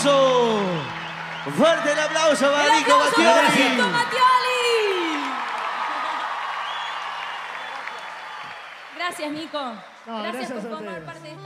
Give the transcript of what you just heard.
aplauso. Fuerte el aplauso para Nico Mattioli. Nico Mattioli. Gracias, Nico. No, Gracias gracias por a formar ustedes. parte de esta